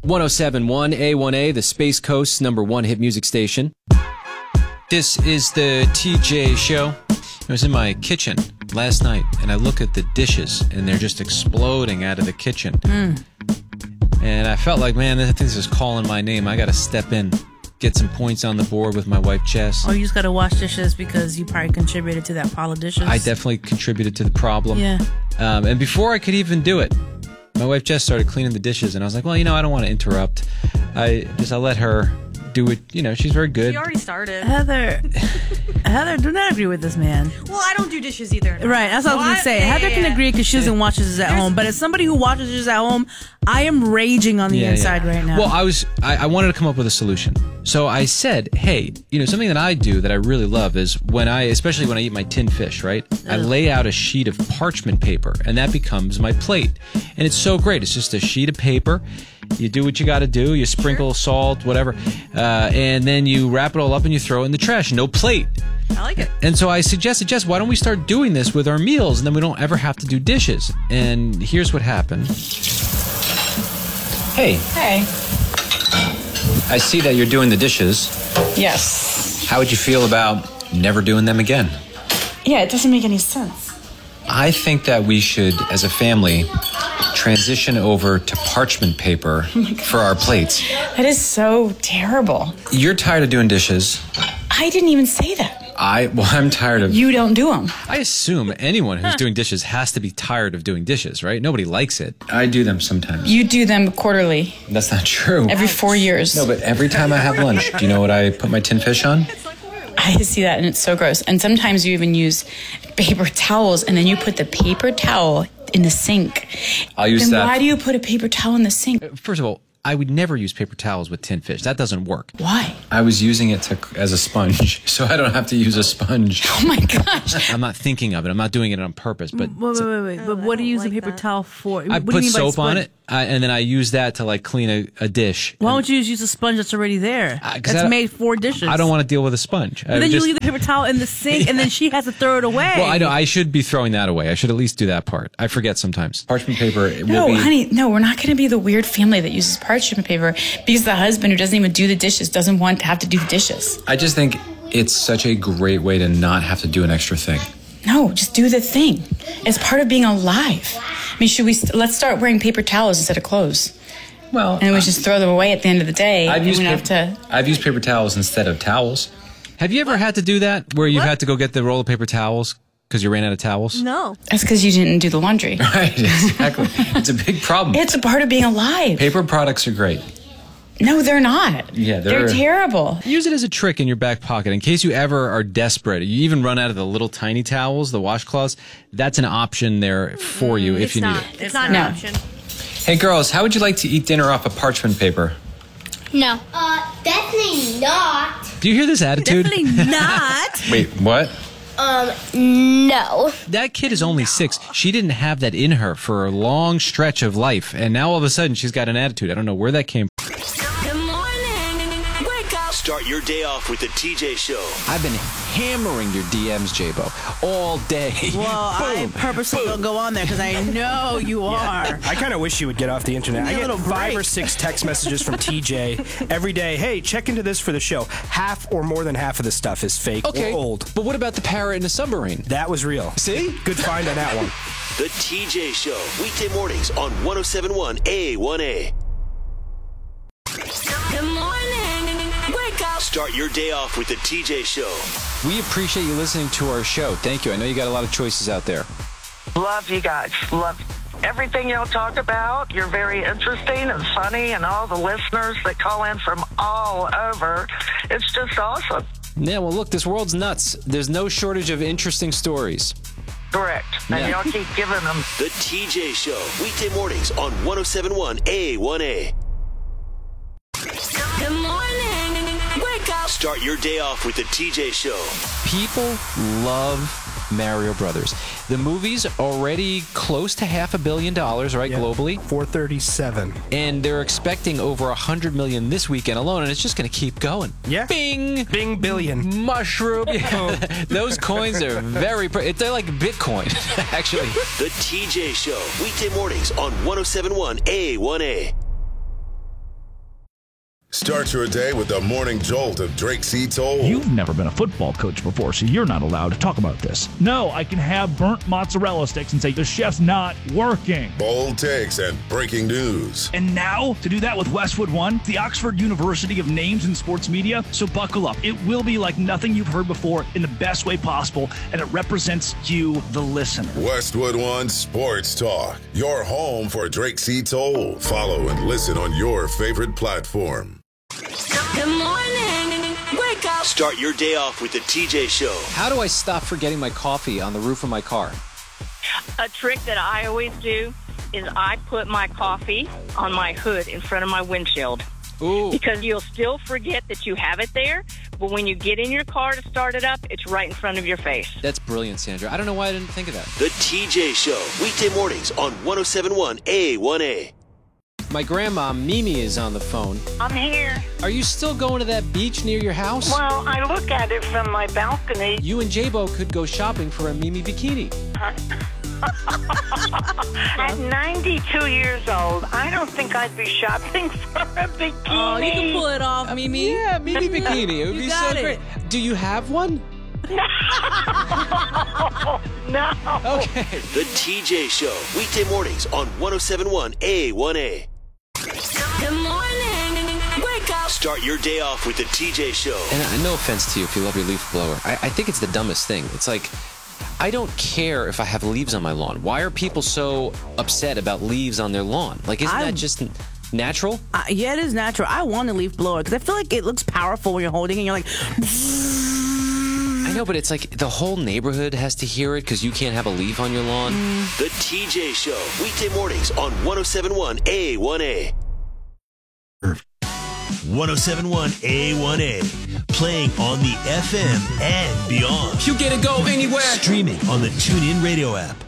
1071 A1A, the Space Coast's #1 hit music station. This is the TJ show. I was in my kitchen last night, and I look at the dishes, and they're just exploding out of the kitchen. And I felt like, man, this is calling my name. I got to step in, get some points on the board with my wife, Jess. Oh, you just got to wash dishes because you probably contributed to that pile of dishes. I definitely contributed to the problem. Yeah. And before I could even do it, my wife, Jess, started cleaning the dishes, and I was like, well, I don't want to interrupt. I let her do it. She's very good. She already started. Heather, do not agree with this man. Well, I don't do dishes either. Right, that's what I was going to say. Heather can agree because she doesn't watch dishes at home. But as somebody who watches dishes at home, I am raging on the inside right now. Well, I wanted to come up with a solution. So I said, hey, something that I do that I really love is especially when I eat my tinned fish, right? I lay out a sheet of parchment paper, and that becomes my plate. And it's so great. It's just a sheet of paper. You do what you got to do. You sprinkle salt, whatever. And then you wrap it all up and you throw it in the trash. No plate. I like it. And so I suggested, Jess, why don't we start doing this with our meals, and then we don't ever have to do dishes. And here's what happened. Hey. I see that you're doing the dishes. Yes. How would you feel about never doing them again? Yeah, it doesn't make any sense. I think that we should, as a family, transition over to parchment paper for our plates. That is so terrible. You're tired of doing dishes. I didn't even say that. I'm tired of... You don't do them. I assume anyone who's doing dishes has to be tired of doing dishes, right? Nobody likes it. I do them sometimes. You do them quarterly. That's not true. Every 4 years. No, but every time I have lunch, do you know what I put my tin fish on? I see that, and it's so gross. And sometimes you even use paper towels, and then you put the paper towel in the sink. I'll use that. Then why do you put a paper towel in the sink? First of all, I would never use paper towels with tin fish. That doesn't work. Why? I was using it as a sponge, so I don't have to use a sponge. Oh my gosh. I'm not thinking of it. I'm not doing it on purpose. But Wait. But what do you use a paper towel for? I put soap on it, and then I use that to clean a dish. Why don't you just use a sponge that's already there? That's made for dishes. I don't want to deal with a sponge. But then you leave the paper towel in the sink, and then she has to throw it away. Well, I know. I should be throwing that away. I should at least do that part. I forget sometimes. Parchment paper. Honey, we're not going to be the weird family that uses parchment paper because the husband who doesn't even do the dishes doesn't want to have to do the dishes. I just think it's such a great way to not have to do an extra thing. No, just do the thing. It's part of being alive. I mean, let's start wearing paper towels instead of clothes. Well, and we just throw them away at the end of the day. I've used paper towels instead of towels. Have you ever had to do that, where you've had to go get the roll of paper towels because you ran out of towels? No. That's because you didn't do the laundry. Right, exactly. It's a big problem. It's a part of being alive. Paper products are great. No, they're not. Yeah, they're terrible. Use it as a trick in your back pocket in case you ever are desperate. You even run out of the little tiny towels, the washcloths. That's an option there for you if you need it. It's not an option. Hey, girls, how would you like to eat dinner off of parchment paper? No. Definitely not. Do you hear this attitude? Definitely not. Wait, what? No. That kid is only 6. She didn't have that in her for a long stretch of life, and now all of a sudden she's got an attitude. I don't know where that came from. Good morning. Wake up. Start your day off with the TJ Show. I've been hammering your DMs, J-Bo, all day. Well, I purposely don't go on there because I know you are. I kind of wish you would get off the internet. I get 5 or 6 text messages from TJ every day. Hey, check into this for the show. Half or more than half of the stuff is fake or old. But what about the parrot in the submarine? That was real. See? Good find on that one. The TJ Show, weekday mornings on 1071 A1A. Good morning. Wake up. Start your day off with the TJ Show. We appreciate you listening to our show. Thank you. I know you got a lot of choices out there. Love you guys. Love everything y'all talk about. You're very interesting and funny, and all the listeners that call in from all over. It's just awesome. Yeah, well, look, this world's nuts. There's no shortage of interesting stories. Correct. And y'all keep giving them. The TJ Show, weekday mornings on 1071 A1A. Good morning. Wake up. Start your day off with the TJ Show. People love Mario Brothers. The movie's already close to $500 million, right, globally? 437. And they're expecting over 100 million this weekend alone, and it's just going to keep going. Yeah. Bing! Bing billion. Mushroom. Yeah. Those coins are they're like Bitcoin, actually. The TJ Show, weekday mornings on 1071 A1A. Start your day with the morning jolt of Drake C. Toll. You've never been a football coach before, so you're not allowed to talk about this. No, I can have burnt mozzarella sticks and say the chef's not working. Bold takes and breaking news. And now, to do that with Westwood One, the Oxford University of names in sports media, so buckle up. It will be like nothing you've heard before in the best way possible, and it represents you, the listener. Westwood One Sports Talk, your home for Drake C. Toll. Follow and listen on your favorite platform. Good morning. Wake up. Start your day off with the TJ Show. How do I stop forgetting my coffee on the roof of my car? A trick that I always do is I put my coffee on my hood in front of my windshield. Ooh. Because you'll still forget that you have it there, but when you get in your car to start it up, it's right in front of your face. That's brilliant, Sandra. I don't know why I didn't think of that. The TJ Show, weekday mornings on 107.1 A1A. My grandma, Mimi, is on the phone. I'm here. Are you still going to that beach near your house? Well, I look at it from my balcony. You and J-Bo could go shopping for a Mimi bikini. At 92 years old, I don't think I'd be shopping for a bikini. Oh, you can pull it off, Mimi. Yeah, Mimi bikini. It would be so great. Do you have one? No. Okay. The TJ Show, weekday mornings on 107.1 A1A. Good morning. Wake up. Start your day off with the TJ Show. And no offense to you if you love your leaf blower. I think it's the dumbest thing. It's like, I don't care if I have leaves on my lawn. Why are people so upset about leaves on their lawn? Like, isn't that just natural? Yeah, it is natural. I want a leaf blower because I feel like it looks powerful when you're holding it and you're like... I know, but it's like the whole neighborhood has to hear it because you can't have a leaf on your lawn. The TJ Show, weekday mornings on 107.1 A1A. 107.1 A1A, playing on the FM and beyond. You get to go anywhere. Streaming on the TuneIn Radio app.